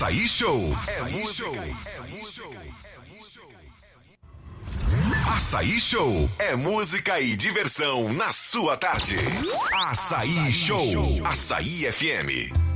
Açaí Show. Açaí Show é música e diversão na sua tarde. Açaí Show. Açaí FM.